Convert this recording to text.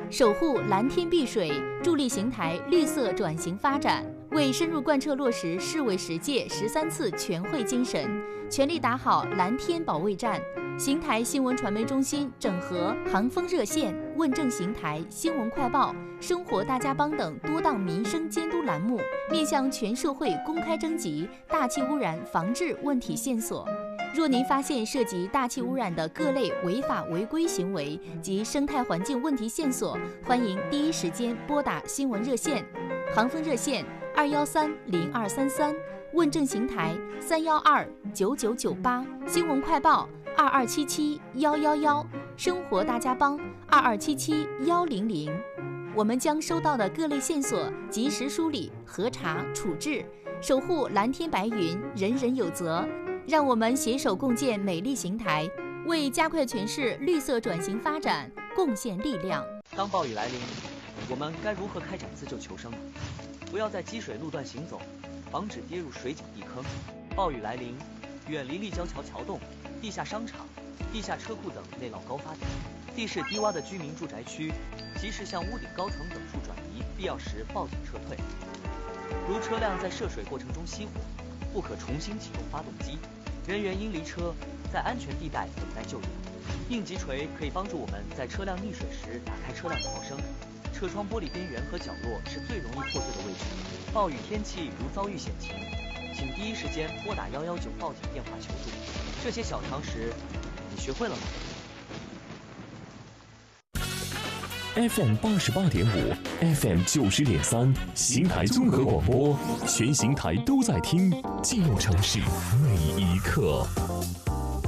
守护蓝天碧水，助力邢台绿色转型发展。为深入贯彻落实市委10届13次全会精神，全力打好蓝天保卫战。邢台新闻传媒中心整合航风热线、问政邢台、新闻快报、生活大家帮等多档民生监督栏目，面向全社会公开征集大气污染防治问题线索。若您发现涉及大气污染的各类违法违规行为及生态环境问题线索，欢迎第一时间拨打新闻热线，航风热线2130233，问政邢台3129998，新闻快报2277111，生活大家帮2277100。我们将收到的各类线索及时梳理、核查、处置，守护蓝天白云，人人有责。让我们携手共建美丽邢台，为加快全市绿色转型发展贡献力量。 当暴雨来临，我们该如何开展自救求生呢？不要在积水路段行走，防止跌入水井地坑。暴雨来临，远离立交桥桥洞、地下商场、地下车库等内涝高发点，地势低洼的居民住宅区，及时向屋顶高层等处转移，必要时报警撤退。如车辆在涉水过程中熄火，不可重新启动发动机，人员应离车，在安全地带等待救援。应急锤可以帮助我们在车辆溺水时打开车辆逃生。车窗玻璃边缘和角落是最容易破碎的位置。暴雨天气如遭遇险情，请第一时间拨打119报警电话求助。这些小常识，你学会了吗 ？FM 88.5 ，FM 90.3，邢台综合广播，全邢台都在听，记录城市每一刻。